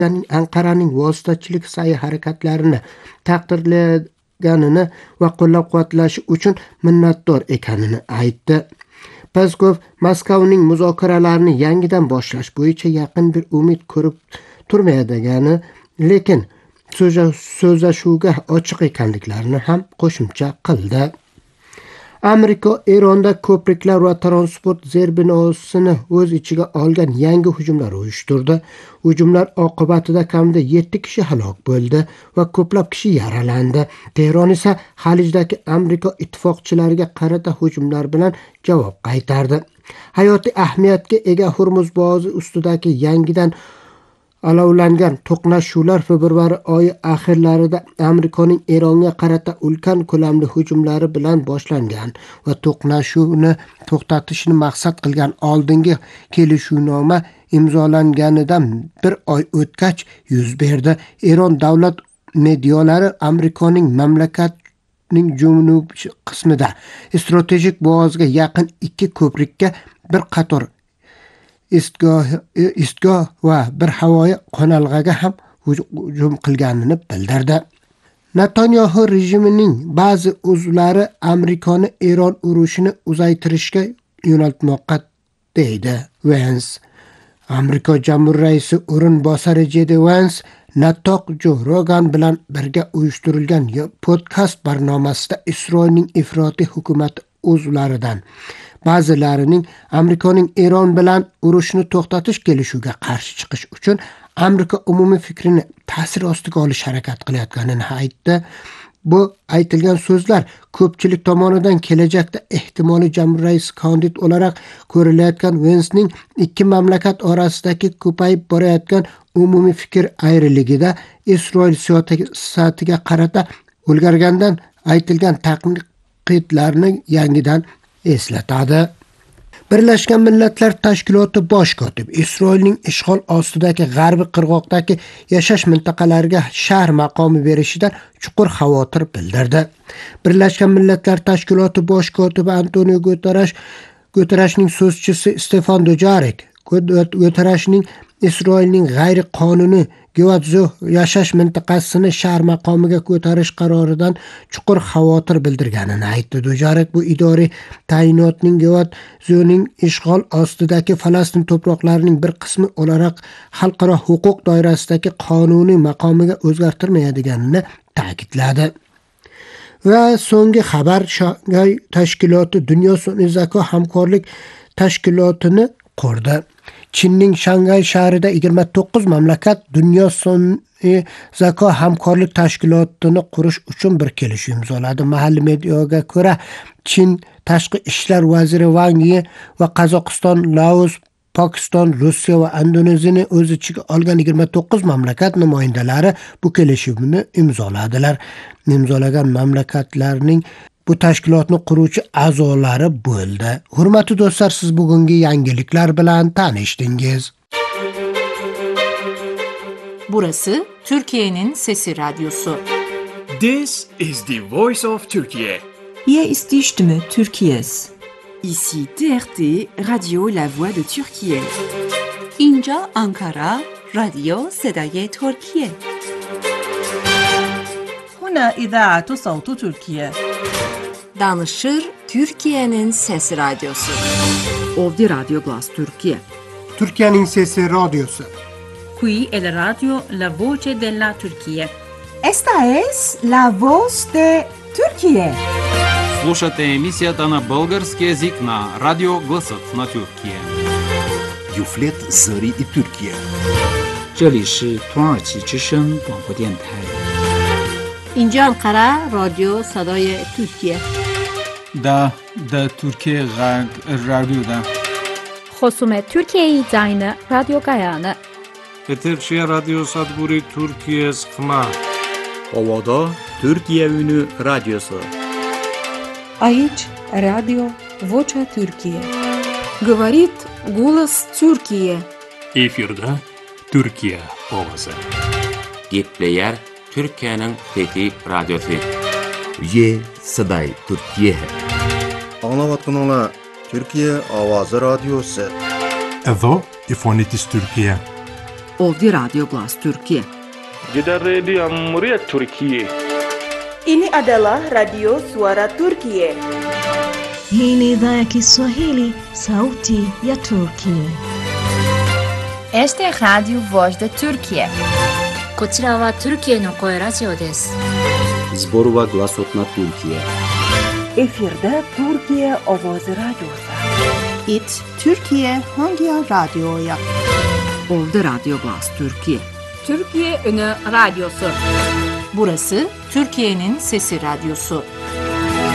Anqaraning vositachilik sa'y-harakatlarini taqdirlaganini va qo'llab-quvvatlashi uchun minnatdor ekanini aytdi. Peskov Moskvaning muzokaralarni yangidan boshlash bo'yicha yaqin bir umid ko'rib turmayotgani, lekin so'zlashuvga ochiq ekanliklarini ham qo'shimcha qildi. Amerika Eronda ko'priklar va transport zerbinosini o'z ichiga olgan yangi hujumlar uyushtirdi. Hujumlar oqibatida kamida 7 kishi halok bo'ldi va ko'plab kishi yaralandi. Tehron esa Xalijdagi Amerika ittifoqchilariga qarata hujumlar bilan javob qaytardi. Hayotiy ahamiyatga ega Hormuz bo'g'ozi ustidagi yangidan alovlangan to'qnashuvlar fevral oyi oxirlarida Amerikaning Eronga qarata ulkan ko'lamli hujumlari bilan boshlangan va to'qnashuvni to'xtatishni maqsad qilgan oldingi kelishuvnoma imzolanganidan bir oy o'tgach yuz berdi. Eron davlat medialari Amerikaning mamlakatning janubiy qismida strategik bo'g'ozga yaqin 2 ko'prikka bir qator istgoh va bir havoyi qo'nalg'aga ham hujum qilganini bildirdi. Netanyahu rejimining ba'zi uzvlari Amerikani Eron urushini uzaytirishga yo'naltmoqda deydi Vance. Amerika jamhuriy raisi o'rinbosari J.D. Vance Natoq Jo Rogan bilan birga uyushtirilgan podkast barnomasida Isroilning ifrotiy hukumati uzvlaridan ba'zilarining Amerikaning Eron bilan urushni to'xtatish kelishuviga qarshi chiqish uchun Amerika umumiy fikrini ta'sir ostiga olish harakat qilayotganini aytdi. Bu aytilgan so'zlar ko'pchilik tomonidan kelajakda ehtimoliy jamhuriy rais kandidati olarak ko'rilayotgan Vence'ning ikki mamlakat orasidagi ko'payib borayotgan umumiy fikr ayriligiga Isroil siyosatiga qarata o'lgargandan aytilgan tanqidlarni yangidan eslatadi. Birlashgan Millatlar Tashkiloti bosh kotibi Isroilning ishg'ol ostidagi g'arbiy qirg'oqdagi yashash mintaqalariga shahar maqomi berishidan chuqur xavotir bildirdi. Birlashgan Millatlar Tashkiloti bosh kotibi Antonio Guterreshning so'zchisi Stefan Dujarric Guterreshning Isroilning g'ayriqonuniy Gevazzo yashash mintaqasini shahar maqomiga ko'tarish qaroridan chuqur xavotir bildirganini aytdi. Dujarric bu idoriy tayinotning Gevazzoning ishg'ol ostidagi Falastin to'proqlarining bir qismi olarak xalqaro huquq doirasidagi qonuniy maqomiga o'zgartirmaydiganini ta'kidladi. Va so'nggi xabar, Shanghai tashkiloti Dunyo sun'iy zako hamkorlik tashkilotini qurdi. Chinning Shanghai shahrida 29 mamlakat Dunyo sun'iy zako hamkorlik tashkilotini qurish uchun bir kelishuv imzoladi. Mahalliy mediaga ko'ra, Chin tashqi ishlar vaziri Wang Yi va Qozog'iston, Laos, Pokiston, Rossiya va Indoneziyani o'z ichiga olgan 29 mamlakat nimoyandalari bu kelishuvni imzoladilar. Imzolagan mamlakatlarning bu tashkilotni quruvchi a'zolari bo'ldi. Hurmatli do'stlar, siz bugungi yangiliklar bilan tanishdingiz. Burası Türkiye'nin Sesi Radyosu. This is the voice of Turkey. Hier ist die Stimme Türkiye's. Ici TRT, Radio La Voix de Turquie. اینجا Ankara, رادیو صدای ترکیه. هنا إذاعة صوت تركيا. Danışır Türkiye'nin Sesi Radyosu. Ovdje Radio Glas Turkije. Türkiye'nin Sesi Radyosu. Qui è la radio La Voce della Turquía. Esta es la voz de Turquía. Слушате емисията на български език на Радио Гласът на Тюркия. Юфлет Зари и Тюркия. 这里是土耳其之声广播电台。 اینجا انقره رادیو صدای ترکیه. دا ترکیه رادیو دا. خصوم ترکیه زاین رادیو گایانه. Eterşehir Radyo Sadburi Türkiye Sıkma. Ovada Türkiye Ünü Radyosu. Aici Radio Vocea Türkiye. Говорит голос Türkiye. Efirde Türkiye ovası. Gepleyer Türkiye'nin Fethi Radyosu. Ye Saday Türkiye. Anlavatkanlar Türkiye Avazı Radyosu. Εδώ η φωνή της Τουρκία. Ovdi Radyo Glas Türkiye. Kita Radio Muria Turkiye. Ini adalah Radio Suara Turkiye. Hii ni idhaa ya Kiswahili, sauti ya Turkiye. Este es Radio Voz de Turkiye. こちらはトルキエの声ラジオです。 Zborova Glasot na Türkiye. Efirde Türkiye Ovozi Radyosu. İt Türkiye Hangi Radyo'ya? Ovdi Radyo Glas Türkiye. Türkiye Ünü Radyosu. Burası Türkiye'nin Sesi Radyosu.